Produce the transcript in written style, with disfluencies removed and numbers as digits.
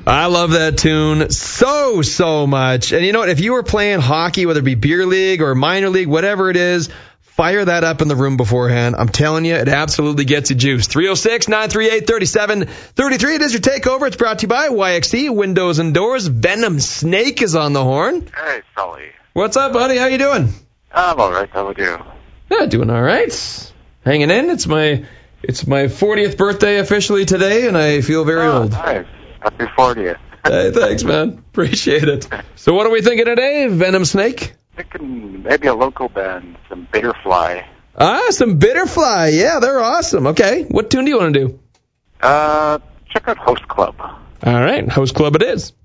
I love that tune so much. And you know what? If you were playing hockey, whether it be beer league or minor league, whatever it is, fire that up in the room beforehand. I'm telling you, it absolutely gets you juiced. 306-938-3733. It is your takeover. It's brought to you by YXC Windows and Doors. Venom Snake is on the horn. Hey, Sully. What's up, buddy? How you doing? I'm all right. How about you? Yeah, doing all right. Hanging in. It's my 40th birthday officially today, and I feel very old. Nice. Happy 40th. Hey, thanks, man. Appreciate it. So what are we thinking today, Venom Snake? Thinking maybe a local band, some Bitterfly. Some Bitterfly. Yeah, they're awesome. Okay, what tune do you want to do? Check out Host Club. All right, Host Club it is.